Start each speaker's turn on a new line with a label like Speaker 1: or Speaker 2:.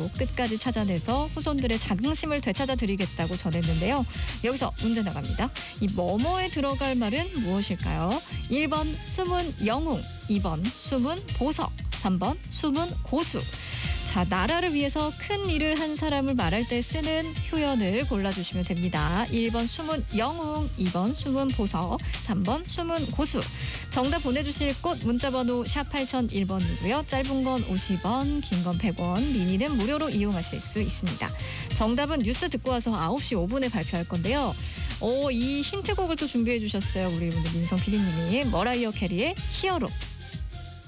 Speaker 1: 끝까지 찾아내서 후손들의 자긍심을 되찾아 드리겠다고 전했는데요. 여기서 문제 나갑니다. 이 뭐뭐에 들어갈 말은 무엇일까요? 1번 숨은 영웅, 2번 숨은 보석, 3번 숨은 고수. 자, 나라를 위해서 큰 일을 한 사람을 말할 때 쓰는 표현을 골라주시면 됩니다. 1번 숨은 영웅, 2번 숨은 보석, 3번 숨은 고수. 정답 보내주실 곳 문자번호 샵 8001번이고요. 짧은 건 50원, 긴 건 100원, 미니는 무료로 이용하실 수 있습니다. 정답은 뉴스 듣고 와서 9시 5분에 발표할 건데요. 이 힌트곡을 또 준비해 주셨어요. 우리 오늘 민성 PD님이 머라이어 캐리의 히어로.